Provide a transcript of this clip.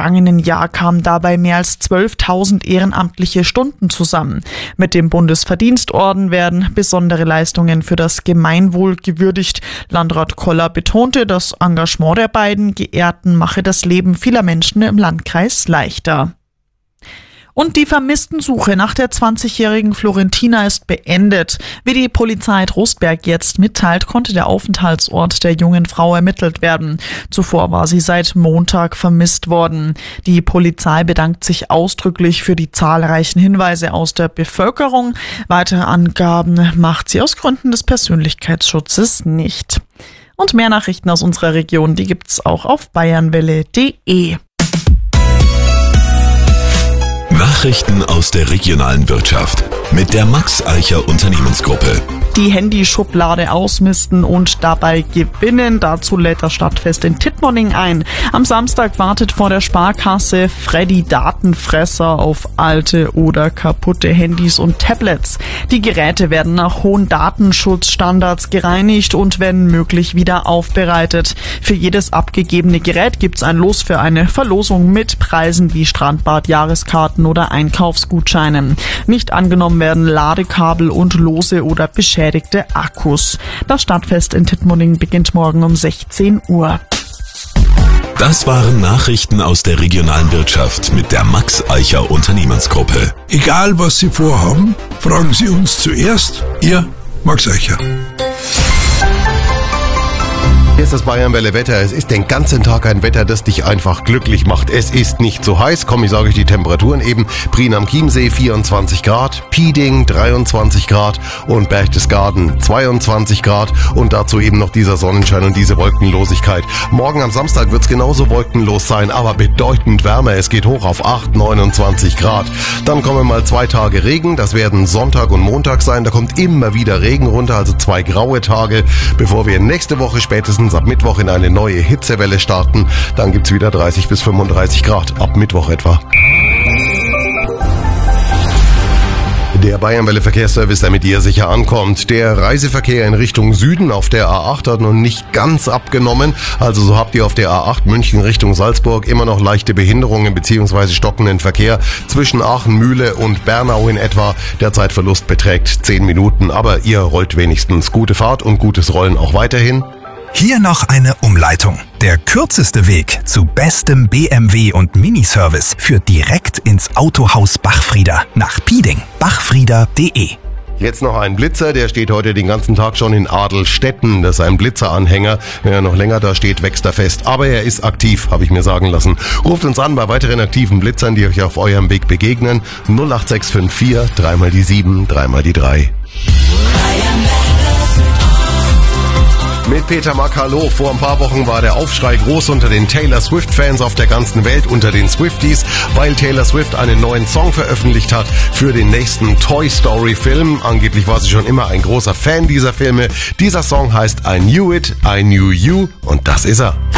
vergangenen Jahr kamen dabei mehr als 12.000 ehrenamtliche Stunden zusammen. Mit dem Bundesverdienstorden werden besondere Leistungen für das Gemeinwohl gewürdigt. Landrat Koller betonte, das Engagement der beiden Geehrten mache das Leben vieler Menschen im Landkreis leichter. Und die Vermisstensuche nach der 20-jährigen Florentina ist beendet. Wie die Polizei Trostberg jetzt mitteilt, konnte der Aufenthaltsort der jungen Frau ermittelt werden. Zuvor war sie seit Montag vermisst worden. Die Polizei bedankt sich ausdrücklich für die zahlreichen Hinweise aus der Bevölkerung. Weitere Angaben macht sie aus Gründen des Persönlichkeitsschutzes nicht. Und mehr Nachrichten aus unserer Region, die gibt's auch auf bayernwelle.de. Nachrichten aus der regionalen Wirtschaft mit der Max Eicher Unternehmensgruppe. Die Handyschublade ausmisten und dabei gewinnen. Dazu lädt das Stadtfest in Tittmoning ein. Am Samstag wartet vor der Sparkasse Freddy Datenfresser auf alte oder kaputte Handys und Tablets. Die Geräte werden nach hohen Datenschutzstandards gereinigt und wenn möglich wieder aufbereitet. Für jedes abgegebene Gerät gibt's ein Los für eine Verlosung mit Preisen wie Strandbad, Jahreskarten oder Einkaufsgutscheinen. Nicht angenommen werden Ladekabel und lose oder beschädigte Akkus. Das Stadtfest in Tittmoning beginnt morgen um 16 Uhr. Das waren Nachrichten aus der regionalen Wirtschaft mit der Max Eicher Unternehmensgruppe. Egal was Sie vorhaben, fragen Sie uns zuerst. Ihr Max Eicher. Hier ist das Bayernwelle Wetter. Es ist den ganzen Tag ein Wetter, das dich einfach glücklich macht. Es ist nicht so heiß. Komm, ich sage euch die Temperaturen eben. Prien am Chiemsee 24 Grad, Pieding 23 Grad und Berchtesgaden 22 Grad und dazu eben noch dieser Sonnenschein und diese Wolkenlosigkeit. Morgen am Samstag wird es genauso wolkenlos sein, aber bedeutend wärmer. Es geht hoch auf 29 Grad. Dann kommen mal 2 Tage Regen. Das werden Sonntag und Montag sein. Da kommt immer wieder Regen runter, also 2 graue Tage, bevor wir nächste Woche spätestens ab Mittwoch in eine neue Hitzewelle starten. Dann gibt's wieder 30 bis 35 Grad. Ab Mittwoch etwa. Der Bayernwelle Verkehrsservice, der mit dir sicher ankommt. Der Reiseverkehr in Richtung Süden auf der A8 hat noch nicht ganz abgenommen. Also so habt ihr auf der A8 München Richtung Salzburg immer noch leichte Behinderungen bzw. stockenden Verkehr zwischen Aachen, Mühle und Bernau in etwa. Der Zeitverlust beträgt 10 Minuten, aber ihr rollt wenigstens. Gute Fahrt und gutes Rollen auch weiterhin. Hier noch eine Umleitung. Der kürzeste Weg zu bestem BMW und Miniservice führt direkt ins Autohaus Bachfrieder nach Pieding. Bachfrieder.de. Jetzt noch ein Blitzer, der steht heute den ganzen Tag schon in Adelstetten. Das ist ein Blitzeranhänger. Wenn er noch länger da steht, wächst er fest. Aber er ist aktiv, habe ich mir sagen lassen. Ruft uns an bei weiteren aktiven Blitzern, die euch auf eurem Weg begegnen. 08654 3 mal die 7, 3 mal die 3. Mit Peter Mack, hallo. Vor ein paar Wochen war der Aufschrei groß unter den Taylor Swift-Fans auf der ganzen Welt, unter den Swifties, weil Taylor Swift einen neuen Song veröffentlicht hat für den nächsten Toy Story-Film. Angeblich war sie schon immer ein großer Fan dieser Filme. Dieser Song heißt I Knew It, I Knew You und das ist er.